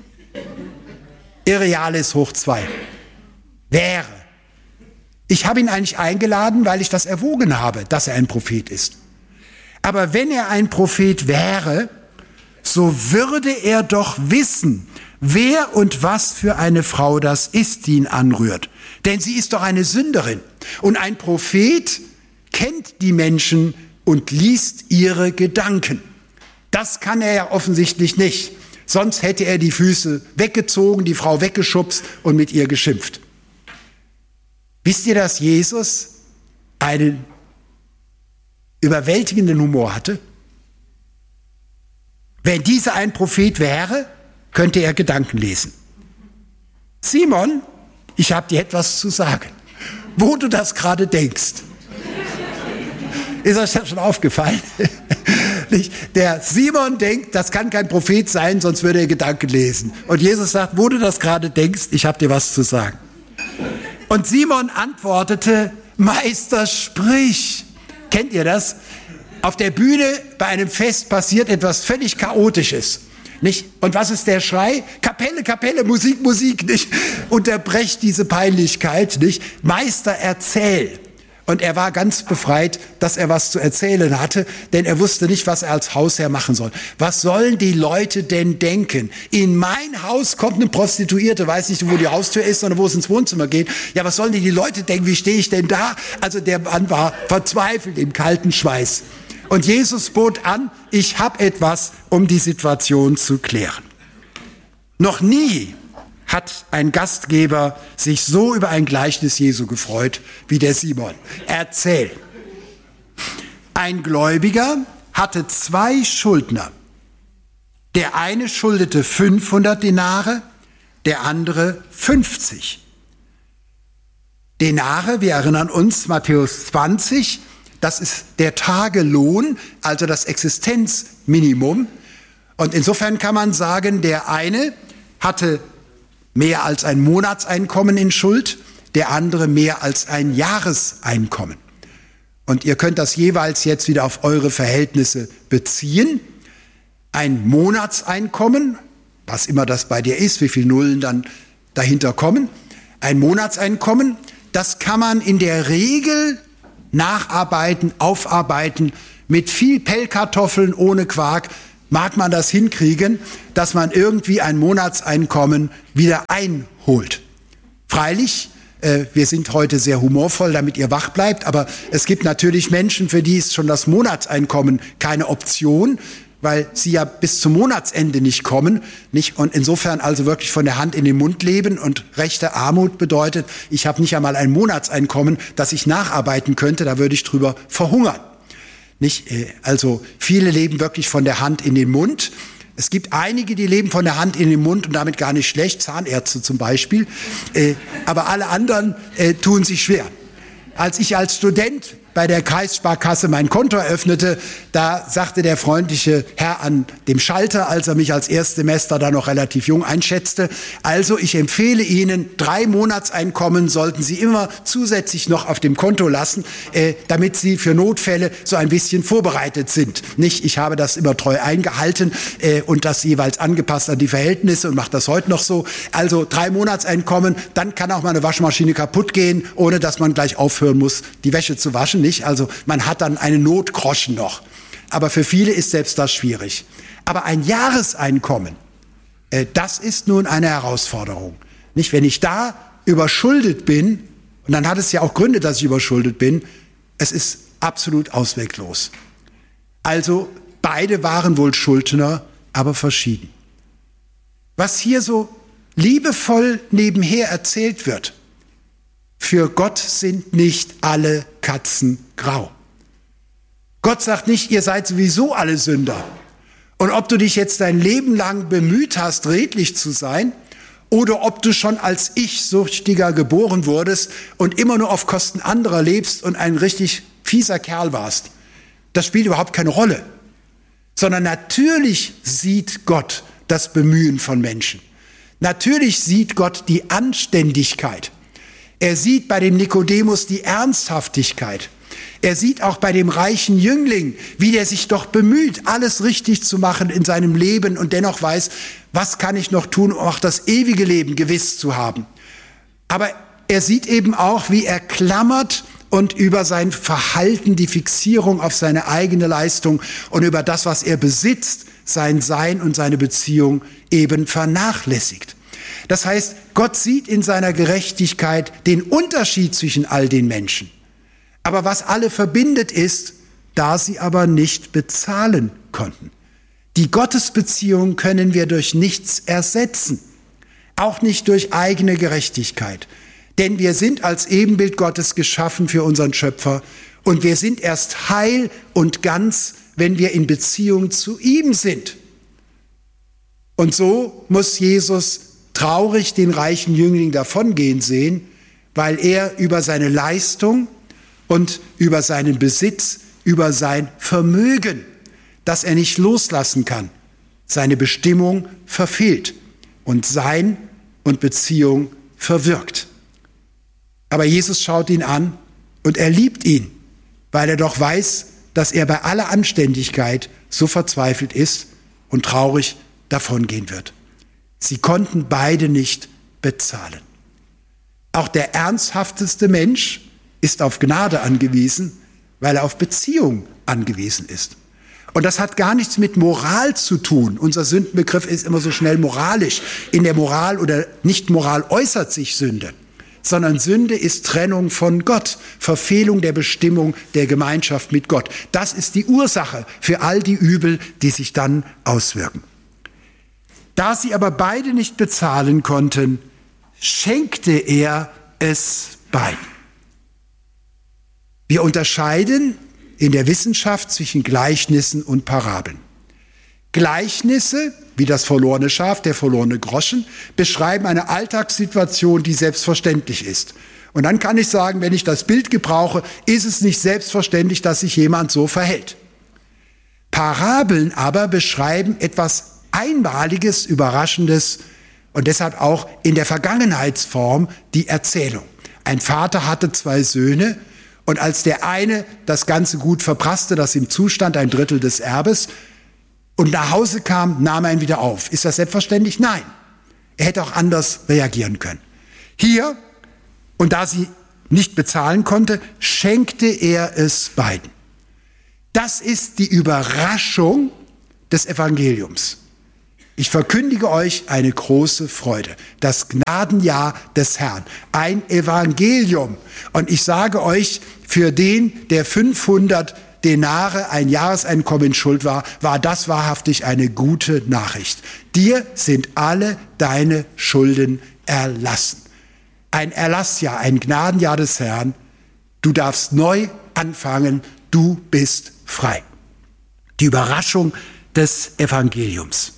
Irrealis hoch zwei. Wäre. Ich habe ihn eigentlich eingeladen, weil ich das erwogen habe, dass er ein Prophet ist. Aber wenn er ein Prophet wäre, so würde er doch wissen, wer und was für eine Frau das ist, die ihn anrührt. Denn sie ist doch eine Sünderin. Und ein Prophet kennt die Menschen, und liest ihre Gedanken. Das kann er ja offensichtlich nicht. Sonst hätte er die Füße weggezogen, die Frau weggeschubst und mit ihr geschimpft. Wisst ihr, dass Jesus einen überwältigenden Humor hatte? Wenn dieser ein Prophet wäre, könnte er Gedanken lesen. Simon, ich habe dir etwas zu sagen, wo du das gerade denkst. Ist euch das schon aufgefallen? Der Simon denkt, das kann kein Prophet sein, sonst würde er Gedanken lesen. Und Jesus sagt, wo du das gerade denkst, ich habe dir was zu sagen. Und Simon antwortete, Meister, sprich. Kennt ihr das? Auf der Bühne bei einem Fest passiert etwas völlig Chaotisches. Nicht? Und was ist der Schrei? Kapelle, Kapelle, Musik, Musik, nicht? Unterbrecht diese Peinlichkeit, nicht? Meister, erzähl. Und er war ganz befreit, dass er was zu erzählen hatte, denn er wusste nicht, was er als Hausherr machen soll. Was sollen die Leute denn denken? In mein Haus kommt eine Prostituierte, weiß nicht, wo die Haustür ist, sondern wo es ins Wohnzimmer geht. Ja, was sollen die Leute denken? Wie stehe ich denn da? Also der Mann war verzweifelt im kalten Schweiß. Und Jesus bot an, ich habe etwas, um die Situation zu klären. Noch nie hat ein Gastgeber sich so über ein Gleichnis Jesu gefreut wie der Simon. Erzähl. Ein Gläubiger hatte zwei Schuldner. Der eine schuldete fünfhundert Denare, der andere fünfzig. Denare, wir erinnern uns, Matthäus zwanzig, das ist der Tagelohn, also das Existenzminimum. Und insofern kann man sagen, der eine hatte mehr als ein Monatseinkommen in Schuld, der andere mehr als ein Jahreseinkommen. Und ihr könnt das jeweils jetzt wieder auf eure Verhältnisse beziehen. Ein Monatseinkommen, was immer das bei dir ist, wie viele Nullen dann dahinter kommen, ein Monatseinkommen, das kann man in der Regel nacharbeiten, aufarbeiten, mit viel Pellkartoffeln ohne Quark, mag man das hinkriegen, dass man irgendwie ein Monatseinkommen wieder einholt. Freilich, äh, wir sind heute sehr humorvoll, damit ihr wach bleibt, aber es gibt natürlich Menschen, für die ist schon das Monatseinkommen keine Option, weil sie ja bis zum Monatsende nicht kommen, nicht? Und insofern also wirklich von der Hand in den Mund leben und rechte Armut bedeutet, ich habe nicht einmal ein Monatseinkommen, das ich nacharbeiten könnte, da würde ich drüber verhungern. Nicht? Also viele leben wirklich von der Hand in den Mund. Es gibt einige, die leben von der Hand in den Mund und damit gar nicht schlecht, Zahnärzte zum Beispiel. Aber alle anderen tun sich schwer. Als ich als Student bei der Kreissparkasse mein Konto eröffnete, da sagte der freundliche Herr an dem Schalter, als er mich als Erstsemester da noch relativ jung einschätzte, also ich empfehle Ihnen, drei Monatseinkommen sollten Sie immer zusätzlich noch auf dem Konto lassen, äh, damit Sie für Notfälle so ein bisschen vorbereitet sind. Nicht, ich habe das immer treu eingehalten äh, und das jeweils angepasst an die Verhältnisse und mache das heute noch so. Also drei Monatseinkommen, dann kann auch mal eine Waschmaschine kaputt gehen, ohne dass man gleich aufhören muss, die Wäsche zu waschen. Nicht? Also man hat dann einen Notgroschen noch. Aber für viele ist selbst das schwierig. Aber ein Jahreseinkommen, äh, das ist nun eine Herausforderung. Nicht, wenn ich da überschuldet bin, und dann hat es ja auch Gründe, dass ich überschuldet bin, es ist absolut ausweglos. Also beide waren wohl Schuldner, aber verschieden. Was hier so liebevoll nebenher erzählt wird, für Gott sind nicht alle Katzen grau. Gott sagt nicht, ihr seid sowieso alle Sünder. Und ob du dich jetzt dein Leben lang bemüht hast, redlich zu sein, oder ob du schon als Ich-Süchtiger geboren wurdest und immer nur auf Kosten anderer lebst und ein richtig fieser Kerl warst, das spielt überhaupt keine Rolle. Sondern natürlich sieht Gott das Bemühen von Menschen. Natürlich sieht Gott die Anständigkeit. Er sieht bei dem Nikodemus die Ernsthaftigkeit. Er sieht auch bei dem reichen Jüngling, wie der sich doch bemüht, alles richtig zu machen in seinem Leben und dennoch weiß, was kann ich noch tun, um auch das ewige Leben gewiss zu haben. Aber er sieht eben auch, wie er klammert und über sein Verhalten, die Fixierung auf seine eigene Leistung und über das, was er besitzt, sein Sein und seine Beziehung eben vernachlässigt. Das heißt, Gott sieht in seiner Gerechtigkeit den Unterschied zwischen all den Menschen. Aber was alle verbindet ist, da sie aber nicht bezahlen konnten. Die Gottesbeziehung können wir durch nichts ersetzen, auch nicht durch eigene Gerechtigkeit. Denn wir sind als Ebenbild Gottes geschaffen für unseren Schöpfer und wir sind erst heil und ganz, wenn wir in Beziehung zu ihm sind. Und so muss Jesus traurig den reichen Jüngling davongehen sehen, weil er über seine Leistung und über seinen Besitz, über sein Vermögen, das er nicht loslassen kann, seine Bestimmung verfehlt und Sein und Beziehung verwirkt. Aber Jesus schaut ihn an und er liebt ihn, weil er doch weiß, dass er bei aller Anständigkeit so verzweifelt ist und traurig davongehen wird. Sie konnten beide nicht bezahlen. Auch der ernsthafteste Mensch ist auf Gnade angewiesen, weil er auf Beziehung angewiesen ist. Und das hat gar nichts mit Moral zu tun. Unser Sündenbegriff ist immer so schnell moralisch. In der Moral oder Nichtmoral äußert sich Sünde, sondern Sünde ist Trennung von Gott, Verfehlung der Bestimmung der Gemeinschaft mit Gott. Das ist die Ursache für all die Übel, die sich dann auswirken. Da sie aber beide nicht bezahlen konnten, schenkte er es beiden. Wir unterscheiden in der Wissenschaft zwischen Gleichnissen und Parabeln. Gleichnisse, wie das verlorene Schaf, der verlorene Groschen, beschreiben eine Alltagssituation, die selbstverständlich ist. Und dann kann ich sagen, wenn ich das Bild gebrauche, ist es nicht selbstverständlich, dass sich jemand so verhält. Parabeln aber beschreiben etwas Einmaliges, Überraschendes und deshalb auch in der Vergangenheitsform die Erzählung. Ein Vater hatte zwei Söhne und als der eine das ganze Gut verprasste, das ihm zustand, ein Drittel des Erbes, und nach Hause kam, nahm er ihn wieder auf. Ist das selbstverständlich? Nein. Er hätte auch anders reagieren können. Hier, und da sie nicht bezahlen konnte, schenkte er es beiden. Das ist die Überraschung des Evangeliums. Ich verkündige euch eine große Freude, das Gnadenjahr des Herrn, ein Evangelium. Und ich sage euch, für den, der fünfhundert Denare, ein Jahreseinkommen schuld war, war das wahrhaftig eine gute Nachricht. Dir sind alle deine Schulden erlassen. Ein Erlassjahr, ein Gnadenjahr des Herrn. Du darfst neu anfangen, du bist frei. Die Überraschung des Evangeliums.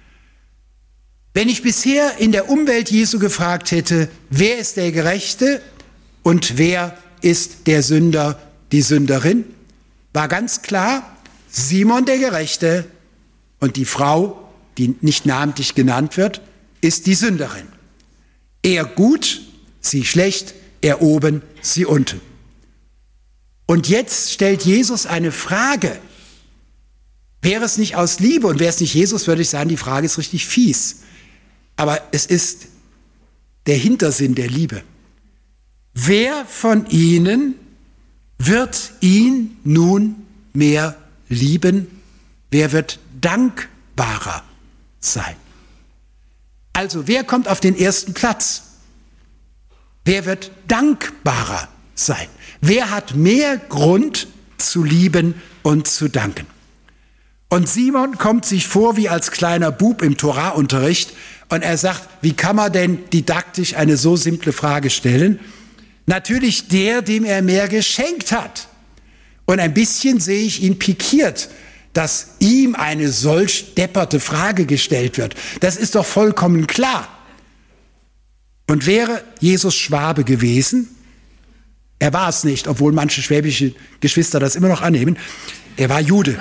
Wenn ich bisher in der Umwelt Jesu gefragt hätte, wer ist der Gerechte und wer ist der Sünder, die Sünderin, war ganz klar, Simon der Gerechte und die Frau, die nicht namentlich genannt wird, ist die Sünderin. Er gut, sie schlecht, er oben, sie unten. Und jetzt stellt Jesus eine Frage. Wäre es nicht aus Liebe und wäre es nicht Jesus, würde ich sagen, die Frage ist richtig fies. Aber es ist der Hintersinn der Liebe. Wer von ihnen wird ihn nun mehr lieben? Wer wird dankbarer sein? Also, wer kommt auf den ersten Platz? Wer wird dankbarer sein? Wer hat mehr Grund zu lieben und zu danken? Und Simon kommt sich vor wie als kleiner Bub im Torahunterricht und er sagt, wie kann man denn didaktisch eine so simple Frage stellen? Natürlich der, dem er mehr geschenkt hat. Und ein bisschen sehe ich ihn pikiert, dass ihm eine solch depperte Frage gestellt wird. Das ist doch vollkommen klar. Und wäre Jesus Schwabe gewesen, er war es nicht, obwohl manche schwäbische Geschwister das immer noch annehmen, er war Jude.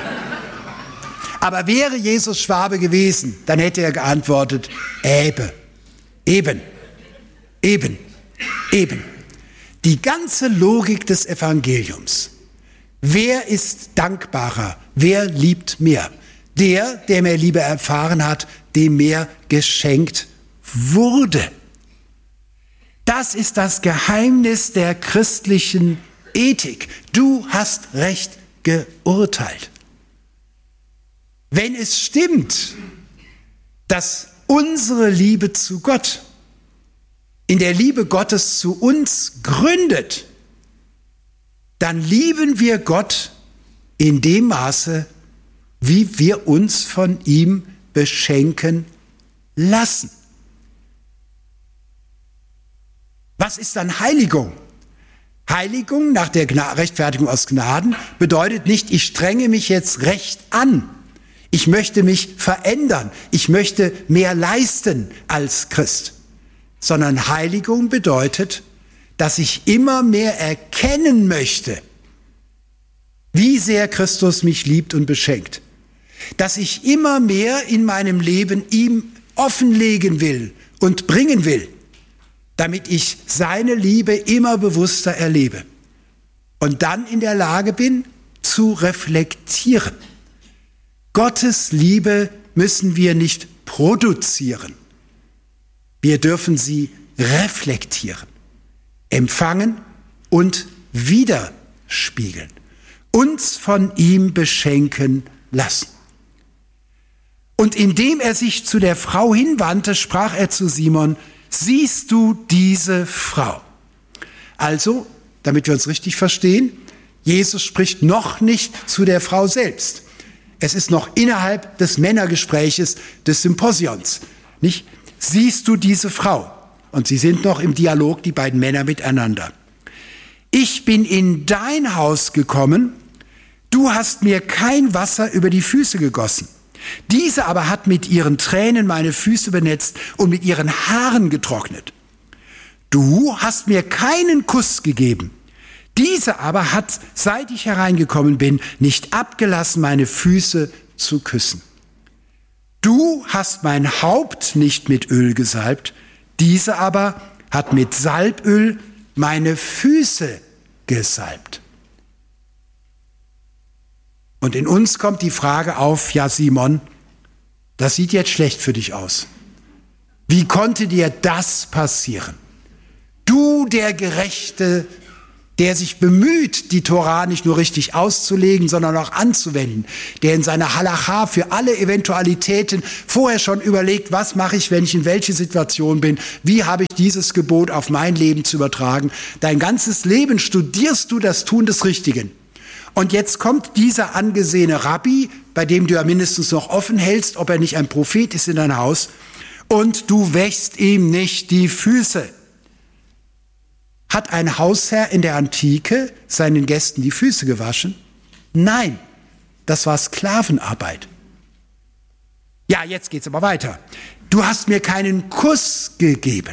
Aber wäre Jesus Schwabe gewesen, dann hätte er geantwortet, Äbe, eben, eben, eben. Die ganze Logik des Evangeliums. Wer ist dankbarer? Wer liebt mehr? Der, der mehr Liebe erfahren hat, dem mehr geschenkt wurde. Das ist das Geheimnis der christlichen Ethik. Du hast recht geurteilt. Wenn es stimmt, dass unsere Liebe zu Gott in der Liebe Gottes zu uns gründet, dann lieben wir Gott in dem Maße, wie wir uns von ihm beschenken lassen. Was ist dann Heiligung? Heiligung nach der Gna- Rechtfertigung aus Gnaden bedeutet nicht, ich strenge mich jetzt recht an. Ich möchte mich verändern. Ich möchte mehr leisten als Christ. Sondern Heiligung bedeutet, dass ich immer mehr erkennen möchte, wie sehr Christus mich liebt und beschenkt. Dass ich immer mehr in meinem Leben ihm offenlegen will und bringen will, damit ich seine Liebe immer bewusster erlebe und dann in der Lage bin, zu reflektieren. Gottes Liebe müssen wir nicht produzieren. Wir dürfen sie reflektieren, empfangen und widerspiegeln, uns von ihm beschenken lassen. Und indem er sich zu der Frau hinwandte, sprach er zu Simon: Siehst du diese Frau? Also, damit wir uns richtig verstehen, Jesus spricht noch nicht zu der Frau selbst. Es ist noch innerhalb des Männergespräches des Symposions. Nicht? Siehst du diese Frau? Und sie sind noch im Dialog, die beiden Männer miteinander. Ich bin in dein Haus gekommen, du hast mir kein Wasser über die Füße gegossen. Diese aber hat mit ihren Tränen meine Füße benetzt und mit ihren Haaren getrocknet. Du hast mir keinen Kuss gegeben. Diese aber hat, seit ich hereingekommen bin, nicht abgelassen, meine Füße zu küssen. Du hast mein Haupt nicht mit Öl gesalbt. Diese aber hat mit Salböl meine Füße gesalbt. Und in uns kommt die Frage auf: Ja, Simon, das sieht jetzt schlecht für dich aus. Wie konnte dir das passieren? Du, der Gerechte, der sich bemüht, die Tora nicht nur richtig auszulegen, sondern auch anzuwenden, der in seiner Halacha für alle Eventualitäten vorher schon überlegt, was mache ich, wenn ich in welche Situation bin, wie habe ich dieses Gebot auf mein Leben zu übertragen. Dein ganzes Leben studierst du das Tun des Richtigen. Und jetzt kommt dieser angesehene Rabbi, bei dem du ja mindestens noch offen hältst, ob er nicht ein Prophet ist, in dein Haus, und du wäschst ihm nicht die Füße. Hat ein Hausherr in der Antike seinen Gästen die Füße gewaschen? Nein, das war Sklavenarbeit. Ja, jetzt geht's aber weiter. Du hast mir keinen Kuss gegeben.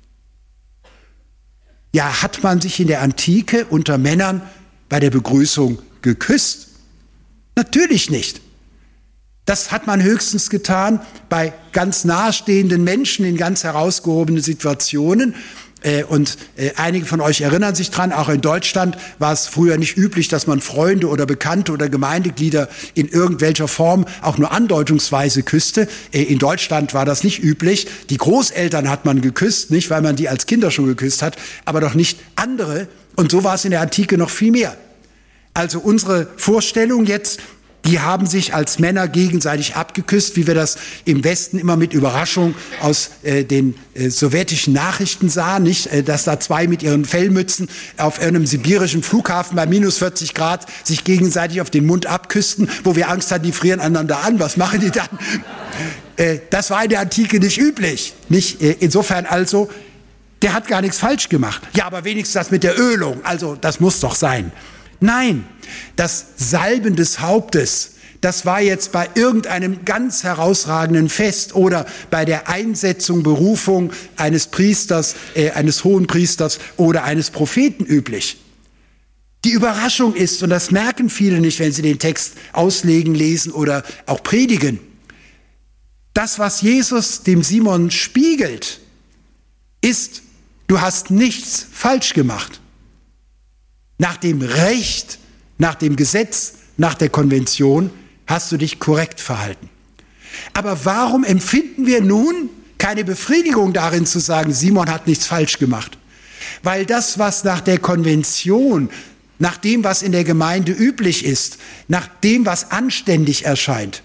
Ja, hat man sich in der Antike unter Männern bei der Begrüßung geküsst? Natürlich nicht. Das hat man höchstens getan bei ganz nahestehenden Menschen in ganz herausgehobenen Situationen. Und einige von euch erinnern sich dran, auch in Deutschland war es früher nicht üblich, dass man Freunde oder Bekannte oder Gemeindeglieder in irgendwelcher Form auch nur andeutungsweise küsste. In Deutschland war das nicht üblich. Die Großeltern hat man geküsst, nicht weil man die als Kinder schon geküsst hat, aber doch nicht andere. Und so war es in der Antike noch viel mehr. Also unsere Vorstellung jetzt, die haben sich als Männer gegenseitig abgeküsst, wie wir das im Westen immer mit Überraschung aus äh, den äh, sowjetischen Nachrichten sahen, nicht, äh, dass da zwei mit ihren Fellmützen auf einem sibirischen Flughafen bei minus vierzig Grad sich gegenseitig auf den Mund abküssten, wo wir Angst hatten, die frieren einander an. Was machen die dann? äh, das war in der Antike nicht üblich. Nicht? Äh, insofern also, der hat gar nichts falsch gemacht. Ja, aber wenigstens das mit der Ölung, also das muss doch sein. Nein, das Salben des Hauptes, das war jetzt bei irgendeinem ganz herausragenden Fest oder bei der Einsetzung, Berufung eines Priesters, äh, eines Hohenpriesters oder eines Propheten üblich. Die Überraschung ist, und das merken viele nicht, wenn sie den Text auslegen, lesen oder auch predigen, das, was Jesus dem Simon spiegelt, ist: Du hast nichts falsch gemacht. Nach dem Recht, nach dem Gesetz, nach der Konvention hast du dich korrekt verhalten. Aber warum empfinden wir nun keine Befriedigung darin zu sagen, Simon hat nichts falsch gemacht? Weil das, was nach der Konvention, nach dem, was in der Gemeinde üblich ist, nach dem, was anständig erscheint,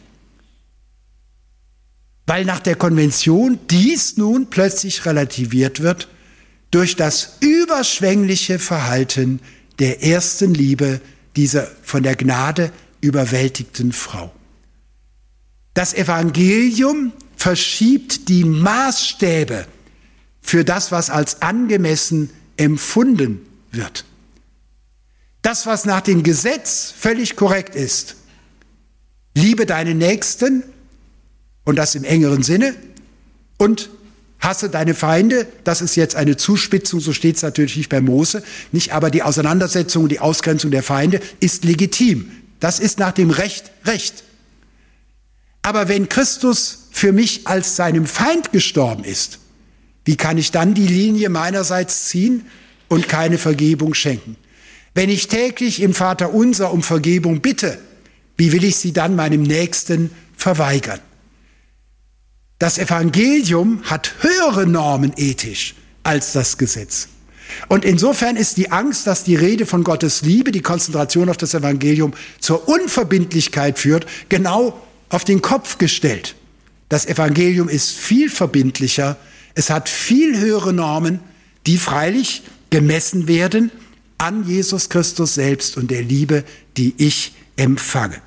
weil nach der Konvention dies nun plötzlich relativiert wird durch das überschwängliche Verhalten der ersten Liebe, dieser von der Gnade überwältigten Frau. Das Evangelium verschiebt die Maßstäbe für das, was als angemessen empfunden wird. Das, was nach dem Gesetz völlig korrekt ist, liebe deinen Nächsten, und das im engeren Sinne, und hasse deine Feinde, das ist jetzt eine Zuspitzung, so steht es natürlich nicht bei Mose, nicht, aber die Auseinandersetzung, die Ausgrenzung der Feinde ist legitim. Das ist nach dem Recht Recht. Aber wenn Christus für mich als seinem Feind gestorben ist, wie kann ich dann die Linie meinerseits ziehen und keine Vergebung schenken? Wenn ich täglich im Vaterunser um Vergebung bitte, wie will ich sie dann meinem Nächsten verweigern? Das Evangelium hat höhere Normen ethisch als das Gesetz. Und insofern ist die Angst, dass die Rede von Gottes Liebe, die Konzentration auf das Evangelium zur Unverbindlichkeit führt, genau auf den Kopf gestellt. Das Evangelium ist viel verbindlicher, es hat viel höhere Normen, die freilich gemessen werden an Jesus Christus selbst und der Liebe, die ich empfange.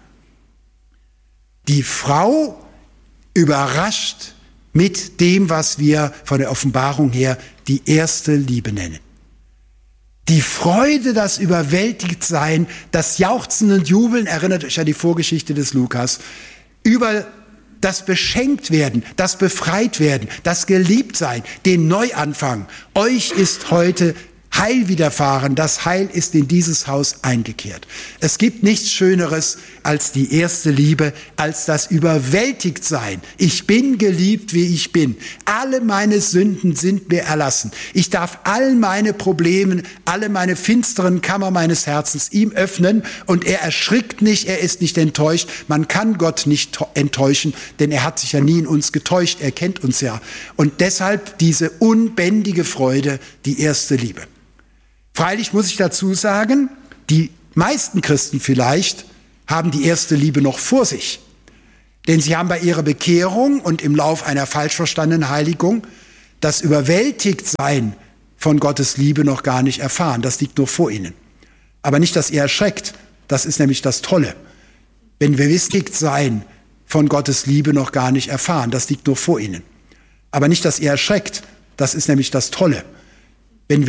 Die Frau überrascht mit dem, was wir von der Offenbarung her die erste Liebe nennen. Die Freude, das Überwältigtsein, das Jauchzen und Jubeln, erinnert euch an die Vorgeschichte des Lukas, über das Beschenktwerden, das Befreitwerden, das Geliebtsein, den Neuanfang. Euch ist heute Heil widerfahren, das Heil ist in dieses Haus eingekehrt. Es gibt nichts Schöneres als die erste Liebe, als das Überwältigtsein. Ich bin geliebt, wie ich bin. Alle meine Sünden sind mir erlassen. Ich darf all meine Probleme, alle meine finsteren Kammer meines Herzens ihm öffnen und er erschrickt nicht, er ist nicht enttäuscht. Man kann Gott nicht enttäuschen, denn er hat sich ja nie in uns getäuscht, er kennt uns ja. Und deshalb diese unbändige Freude, die erste Liebe. Freilich muss ich dazu sagen, die meisten Christen vielleicht haben die erste Liebe noch vor sich. Denn sie haben bei ihrer Bekehrung und im Lauf einer falsch verstandenen Heiligung das Überwältigtsein von Gottes Liebe noch gar nicht erfahren. Das liegt nur vor ihnen. Aber nicht, dass ihr erschreckt. Das ist nämlich das Tolle. Wenn wir Überwältigtsein von Gottes Liebe noch gar nicht erfahren. Das liegt nur vor ihnen. Aber nicht, dass ihr erschreckt. Das ist nämlich das Tolle.